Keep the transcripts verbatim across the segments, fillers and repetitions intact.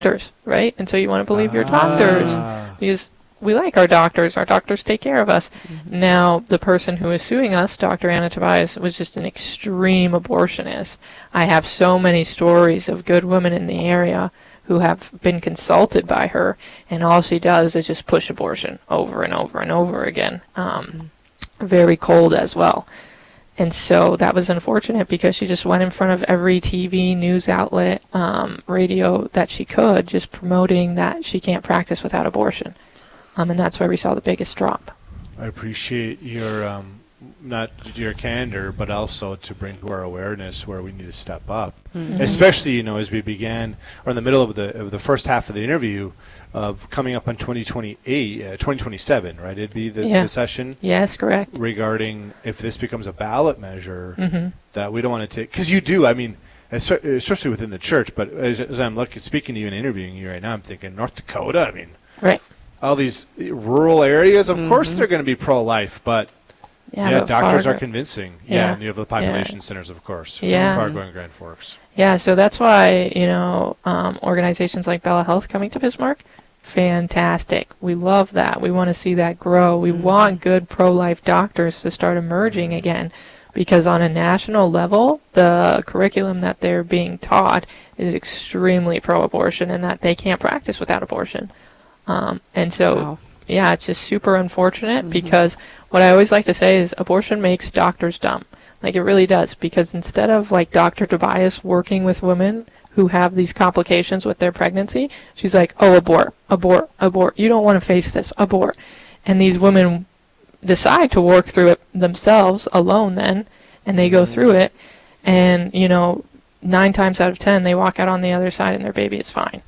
doctors, right? And so you want to believe your doctors Ah. because we like our doctors. Our doctors take care of us. Mm-hmm. Now, the person who is suing us, Doctor Anna Tobias, was just an extreme abortionist. I have so many stories of good women in the area who have been consulted by her, and all she does is just push abortion over and over and over again. Um, mm-hmm. Very cold as well. And so that was unfortunate because she just went in front of every T V, news outlet, um, radio that she could, just promoting that she can't practice without abortion. Um, and that's why we saw the biggest drop. I appreciate your, um, not your candor, but also to bring to our awareness where we need to step up. Mm-hmm. Especially, you know, as we began, or in the middle of the of the first half of the interview, of coming up on twenty twenty-eight, uh, twenty twenty-seven, right? It'd be the, yeah. the session. Yes, correct. Regarding if this becomes a ballot measure, mm-hmm. that we don't want to take, because you do, I mean, especially within the church, but as, as I'm looking, speaking to you and interviewing you right now, I'm thinking North Dakota, I mean. Right. All these rural areas, of mm-hmm. course they're going to be pro-life, but yeah, yeah but doctors far, are convincing. Yeah, yeah, and you have the population yeah. centers, of course, yeah. Fargo Grand Forks. Yeah, so that's why, you know, um, organizations like Bella Health coming to Bismarck, fantastic. We love that. We want to see that grow. We mm-hmm. want good pro-life doctors to start emerging again, because on a national level, the curriculum that they're being taught is extremely pro-abortion and that they can't practice without abortion. Um, and so, wow. yeah, it's just super unfortunate mm-hmm. because what I always like to say is abortion makes doctors dumb. Like, it really does, because instead of, like, Doctor Tobias working with women who have these complications with their pregnancy, she's like, oh, abort, abort, abort. You don't want to face this, abort. And these women decide to work through it themselves alone then, and they go through it, and, you know, nine times out of ten, they walk out on the other side and their baby is fine.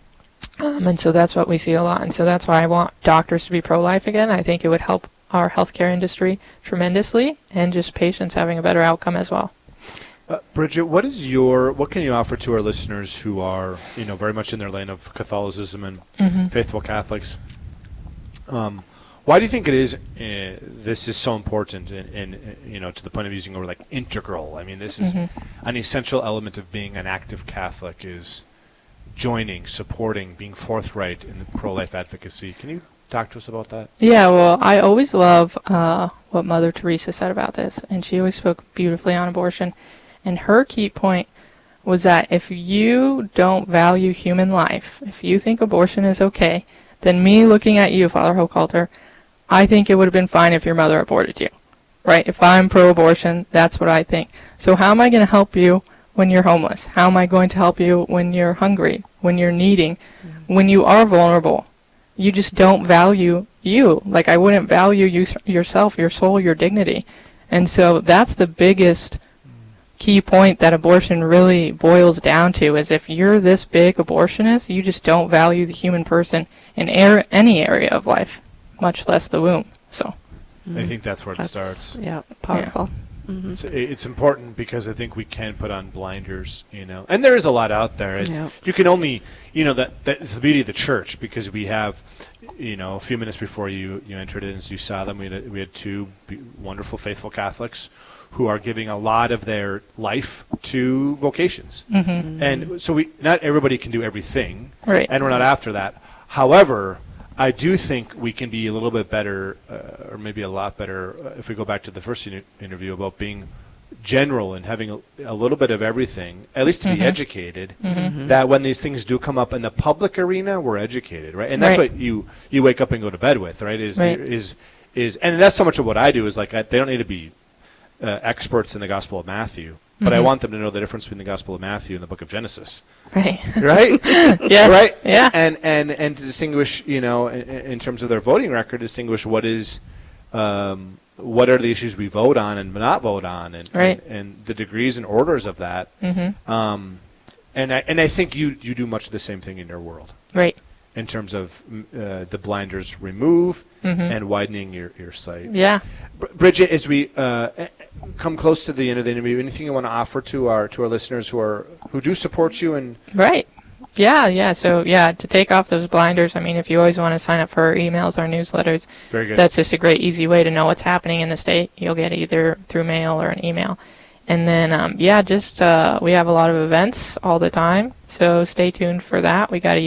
Um, and so that's what we see a lot. And so that's why I want doctors to be pro-life again. I think it would help our healthcare industry tremendously, and just patients having a better outcome as well. Uh, Bridget, what is your, what can you offer to our listeners who are, you know, very much in their lane of Catholicism and mm-hmm. faithful Catholics? Um, why do you think it is, uh, this is so important and, and, you know, to the point of using a word like integral? I mean, this is mm-hmm. an essential element of being an active Catholic, is joining, supporting, being forthright in the pro-life advocacy. Can you talk to us about that? Yeah, well, I always love uh, what Mother Teresa said about this, and she always spoke beautifully on abortion. And her key point was that if you don't value human life, if you think abortion is okay, then me looking at you, Father Hochhalter, I think it would have been fine if your mother aborted you, right? If I'm pro-abortion, that's what I think. So how am I going to help you when you're homeless? How am I going to help you when you're hungry, when you're needing, mm-hmm. when you are vulnerable? You just don't value you. Like, I wouldn't value you yourself, your soul, your dignity. And so that's the biggest key point that abortion really boils down to, is if you're this big abortionist, you just don't value the human person in er- any area of life, much less the womb. So I think that's where it that's, starts. Yeah, powerful. Yeah. Mm-hmm. It's it's important because I think we can put on blinders, you know, and there is a lot out there. It's yeah. you can only, you know, that that's the beauty of the church, because we have, you know, a few minutes before you, you entered in, as you saw them, we had we had two be- wonderful faithful Catholics who are giving a lot of their life to vocations, mm-hmm. Mm-hmm. and so we not everybody can do everything, right? And we're not after that. However, I do think we can be a little bit better, uh, or maybe a lot better, uh, if we go back to the first in- interview about being general and having a, a little bit of everything, at least to mm-hmm. be educated, mm-hmm. that when these things do come up in the public arena, we're educated, right? And that's right. what you, you wake up and go to bed with, right? Is right. is is, and that's so much of what I do is like I, they don't need to be uh, experts in the Gospel of Matthew, but mm-hmm. I want them to know the difference between the Gospel of Matthew and the Book of Genesis. Right. Right? Yes. Right? Yeah. And, and, and to distinguish, you know, in, in terms of their voting record, distinguish what is, um, what are the issues we vote on and not vote on, and, right. and, and the degrees and orders of that. Mm-hmm. Um, and I, and I think you, you do much the same thing in your world. Right. In terms of uh, the blinders remove mm-hmm. and widening your, your sight. Yeah. Br- Bridget, as we uh, come close to the end of the interview, anything you want to offer to our to our listeners who are who do support you? And right. Yeah, yeah. So, yeah, to take off those blinders, I mean, if you always want to sign up for our emails, our newsletters, very good. That's just a great, easy way to know what's happening in the state. You'll get either through mail or an email. And then, um, yeah, just uh, we have a lot of events all the time, so stay tuned for that. We got a